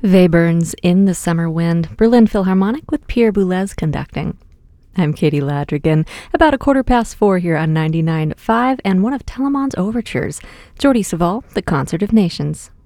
Webern's In the Summer Wind, Berlin Philharmonic with Pierre Boulez conducting. I'm Katie Ladrigan, about 4:15 here on 99.5 and one of Telemann's overtures, Jordi Savall, The Concert of Nations.